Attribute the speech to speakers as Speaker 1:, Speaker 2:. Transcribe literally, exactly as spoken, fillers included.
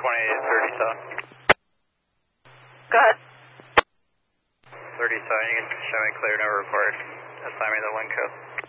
Speaker 1: twenty-eight, thirty south.
Speaker 2: Go ahead.
Speaker 1: thirty south, you can show me clear, no report. Assign me the wind code.